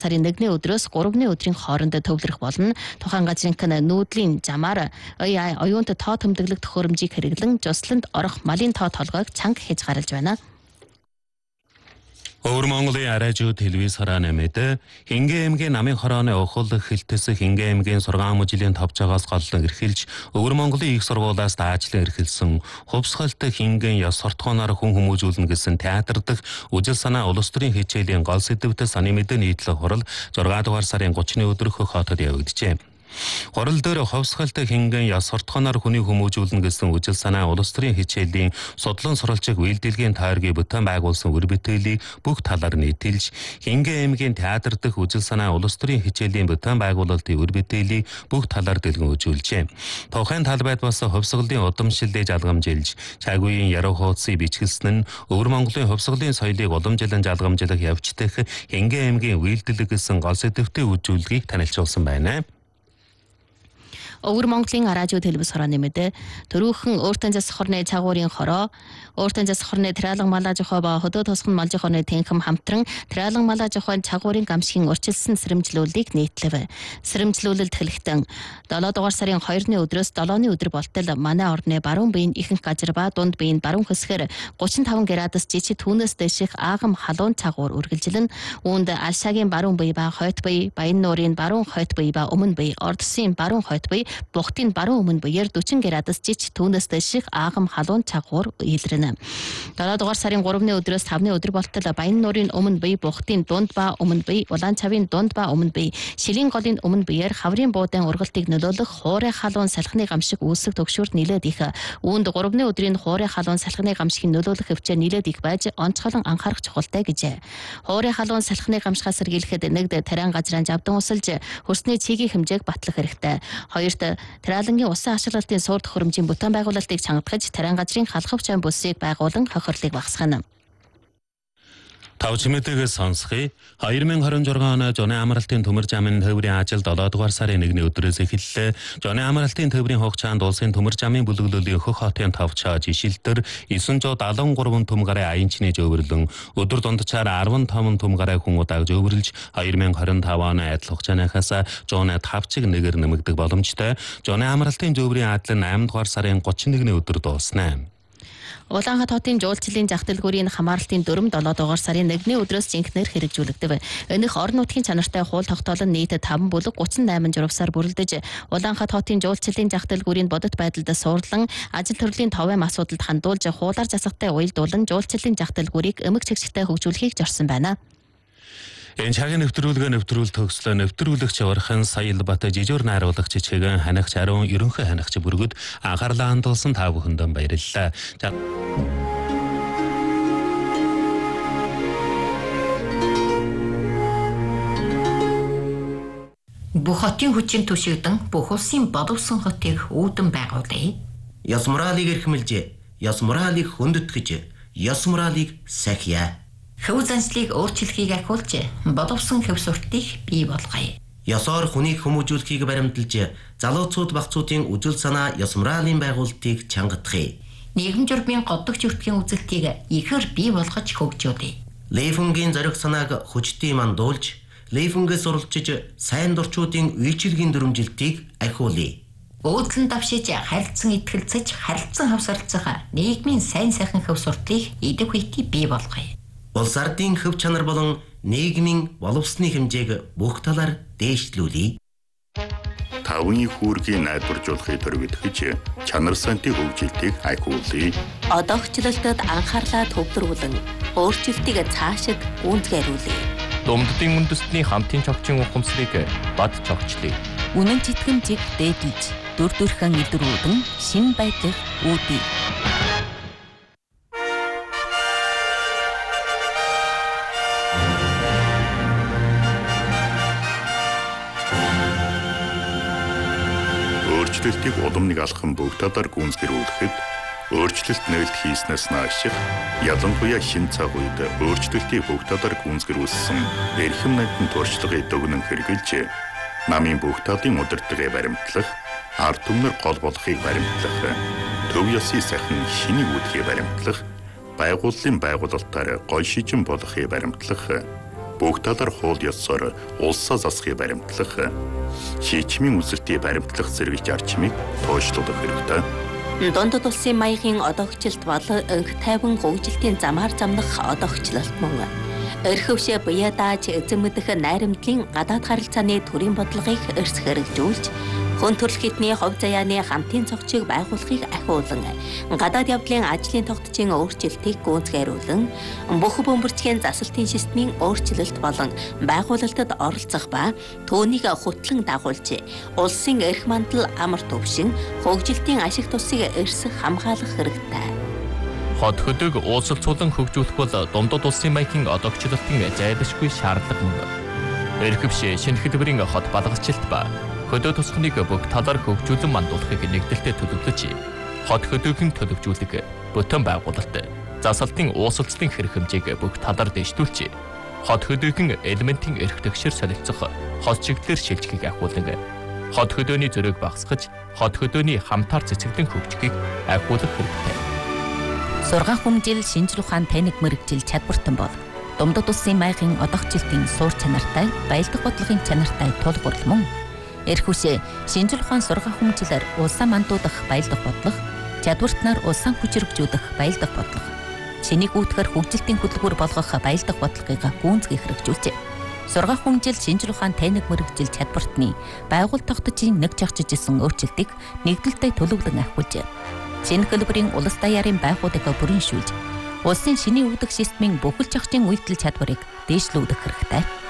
сарын 1-ний өдрөөс 3-ны өдрийн хооронд төвлөрөх болно. Тухайн газрынхын нүүдлийн замаар оюунт тоо төмдөглөх төхөөрөмжийг хэрэглэн Жусланд орох малын тоо толгойг чанга хийж гаралж байна. Өвөр Монголын арайжуу телевиз харааны мэд Хингээ аймгийн намын хорооны охол хилтэс Хингээ аймгийн сургаан мужилийн товчоогоос голлон эрхэлж Өвөр Монголын их сургуулиас даажлан эрхэлсэн хувьсгалт Хингийн яс сортгооноор хүн хүмүүжүүлнэ гэсэн театр дах үжил санаа улс төрийн хичээлийн гол сэдвтэ саний мэдээ нийтлэг хурал 6 дугаар сарын 30-ны өдрөх хотод явагдажээ. Хурал дээр хувьсгалт Хингийн яс сортгооноор хүний хүмүүжүүлнэ гэсэн үжил санаа улс төрийн хичээлийн судлан сурвалжиг үйлдвэрийн тойргийн бүтээн байгуулсан үр бүтээлийг бүх талаар нийтэлж Хингээ аймгийн театр дах үжил санаа улс төрийн хичээлийн бүтээн байгуулалтын үр бүтээлийг бүх талаар дэлгэрүүлжээ. Тухайн талбайд бас хувьсгалын удамшлыг жалгамжилж чагүйн яруу хуудсыг бичгэлсэн нь Өвөр Монголын хувьсгалын соёлыг уламжлан жалгамжлах явцдах Хингээ аймгийн үйлдэлэг гэсэн гол сэдвтэ үзүүлгийг танилцуулсан байна. Өвөр Монголын радио телевиз хорооны мэдээ төрөөхөн өөртөө зас хорны чагуурын хороо, өөртөө зас хорны Тэралан малаа жохоо ба хөдөө тосгон малжи хорны тэнхэм хамтран Тэралан малаа жохоо чагуурын гамшигын урьдчилсан сэрэмжлүүлгийг нийтлэв. Сэрэмжлүүлэлт хэлэхдээ 7 дугаар сарын 2-ны өдрөөс 7-ны өдөр болтол манай орны баруун биеийн ихэнх газар ба дунд биеийн баруун хэсгээр 35 градус жижиг түүнээс дэших аагам халуун чагуур үргэлжилнэ. Үүнд Алшагийн баруун бие ба хойд бие, Баян нуурын баруун хойд бие ба өмнө бие, Ордсын баруун хойд бие Бухтын баруун өмнө биеэр 40 градус жиж түүнээс дэших аагам халуун чагуур илэрнэ. 7 дугаар сарын 3-ны өдрөөс 5-ны өдөр болтол Баян нуурын өмнө бие, Бухтын дунд ба өмнө бие, Улаан цавын дунд ба өмнө бие, Шилийн голын өмнө биеэр хаврын буудан ургалтыг нөлөөлөх хуурай халуун салхины гамшиг үүсэх төгшөөр нилээд их. Үүнд 3-ны өдрийн хуурай халуун салхины гамшигын нөлөөлөх хөвчөө нилээд их байж онцгойлон анхаарах чухалтай гэжээ. Хуурай халуун салхины гамшигаас сэргийлэхэд нэгд тариан газраа завдан усалж хөрсний цэгийн хэмжээг батлах хэрэгтэй. Хоёрт Тэралангийн усан ашиглалтын суур төхөөрөмжийн бүтээн байгуулалтыг чангадгаж тариан газрын халахвч ам бүсийг байгуулан хохирлыг багасгана. Тавч мэдээлэл сонсхий 2026 оны Жоны амралтын төмөр замын төврийн ажил 7 дугаар сарын 1-ний өдрөөс эхэллээ. Жоны амралтын төврийн хугацаанд улсын төмөр замын бүлэглэлийн хөх хотын тавчаа жишилтэр 973 төм гарын аянчны жөвөрлөн өдөр дунджаар 15 төм гарын хүн удааг жөвөрлж 2025 оны адил хугацаанаас Жоны тавчиг нэгээр нэмэгдэх боломжтой. Жоны амралтын жөврийн адил 8 дугаар сарын 31-ний өдөр дуусна. Улаанхат хотын жуулчлалын зах дэлгүүрийн хамаарлтын дүрм 7 дугаар сарын 1-ний өдрөөс жинхнээр хэрэгжүүлэгдэв. Энэх орон нутгийн чанартай хууль тогтоол нь нийт 5 бүлэг 38 журвсаар бүрэлдэж, Улаанхат хотын жуулчлалын зах дэлгүүрийн бодит байдалд суурлан, ажил төрлийн товын асуудалд хандуулж, хуулаар засагтай уялдуулан жуулчлалын зах дэлгүүрийг эмэг чигчтэй хөгжүүлэхийг зорьсон байна. Энэ цагийн нэвтрүүлэг төгслөө нэвтрүүлэгч Орхон Саялбат жижигэр найруулагч Чигэн ханагч Аруун ерөнхий ханагч бүргэд анхаарлаа хандуулсан та бүхэндээ баярлалаа. Бүх хотын хүчин түшигдэн бүх улсын боловсон хотыг үүдэн байгуулъя. Ёс моралыг эрхэмлж, ёс моралыг хөндөтгэж, ёс моралыг сахиа. Хөв заншлыг өөрчлөхийг ахиулж, боловсон хөв суртыг бий болгоё. Ёсоор хүнийг хүмүүжүүлэхийг баримталж, залууцууд багцуудын үжил санаа ёс моралын байгуулалтыг чангадахыг. Нийгэм журмын годдогч өртгийн үзэлтийг ихээр бий болгож хөгжүүлье. Лейфунгийн зориг санааг хүчтэй мандуулж, Лейфунгээс уралчиж, сайн дурчуудын үйлчилгийн дүрмжилтийг ахиулъя. Өөдлөн давшиж, харилцан итгэлцэж, харилцан хавсарлцах нийгмийн сайн сайхан хөв суртыг идэв хүйти бий болгоё. Улс ардын хөв чанар болон нийгмийн боловсны хэмжээг бүх талаар дээшлүүлье. Тавын хүүргийн найдваржуулахыг дөрвөлгөж, чанар сантын хөгжилтийг ахиулъя. Одоогчлолтод анхаарлаа төвлөрүүлэн, өөрчлөлтийг цаашид гүйцэтгүүлье. Думддын үндэстний хамтын цогцын ухамсарыг бад цогчлъя. Үнэн читгэмжийг дээдлж, дүр төрхөн илрүүлэн шин байдлыг үүдье. Өөрчлөлтийг удамныг алхам бүх талаар гүйцэтгүүлэхэд өөрчлөлт нээлт хийснээс наашиг ялангуяа шин цаг үед өөрчлөлтийг бүх талаар гүйцэтгүүлсэн эрхэм найдын туршлагыг дүгнэн хэрэгжилж намын бүх талын удирдлагыг баримтлах, ард түмнэр гол болохыг баримтлах, төв ёсны сайхан шинийг үүдхийг баримтлах, байгууллын байгуулалтаар гол шижин болохыг баримтлах, бүх талаар хууль ёсоор улсаа засахыг баримтлах, шийдвэрийн үзэлтийг баримтлах зэрэг зарчмыг тооцоолох хэрэгтэй. Дундад улсын маягийн одоогчлолт бол өнг тайван хөгжилтийн замаар замнах одоогчлолт мөн. Эрхөвшөө буяа дааж эзэмдэх найрамдлын гадаад харилцааны төрийн бодлогыг эрс хэрэгжүүлж, хүн төрөлх хэдний хувь заяаны хамтын цогцыг байгуулахыг ахиулан, гадаад явдлын ажлын тогтцын өөрчлөлтийг гүйцэтгүүлэн, бүх бөмбөрцгийн засалтын системийн өөрчлөлт болон байгуулалтад оролцох ба түүнийг хөтлөн дагуулж, улсын эрх мандал амар төвшин, хөгжилтийн ашиг тусыг эрс хамгаалах хэрэгтэй. Хот хөдөг уулзалцуулан хөгжүүлэх бол дундад улсын маягийн одоогчлолтын зайлшгүй шаардлага мөн. Эрхвшээ шинэ хэлбэрийн хот балгалчлалт ба хөдөө тусахныг бүх талаар хөгжүүлэн мандуулахыг нэгдэлтэд төлөвлөж, хот хөдөөгийн төлөвжүүлэг, бүтэн байгуулалт, засалтын уулзалцлын хэрэг хэмжээг бүх талаар дэвшүүлж, хот хөдөөгийн элементийн эрх тэгшэр солилцох, хот чиглэлээр шилжихийг ахиулан, хот хөдөөний зөрөөг багасгаж, хот хөдөөний хамтаар цэцэглэн хөгжихийг ахиулах хэрэгтэй. Сургаан хүмжил шинжлэх ухаан тайныг мэрэгжил чадвартан бол дундад улсын маягийн одоогчлолтын суур чанартай, баялаг бодлогын чанартай тулгуур мөн. Эрхвшээ шинжлэх ухаан сургаан хүмжилээр улсаа мандуудах баялаг бодлого, чадвартнаар улсаа хүчрэгжүүлэх баялаг бодлого, шинийг үүдгэр хөгжилтийн хөдөлгүүр болгох баялаг бодлогыг гүйцэтгэх хэрэгжүүлжээ. Сургаан хүмжил шинжлэх ухаан тайныг мэрэгжил чадвартны байгууллага тогтцын нэг жагчиж исэн өөрчлөлтийг нэгдэлтэд төлөвлөн ахиулжээ. Шинэ хэлбэрийн улс даяарын байгууллагыг бүрэн шүүлж, улсын шинийн үүдэх системийн бүхэл зохицын үйлдэл чадварыг дээшлүүлэх хэрэгтэй.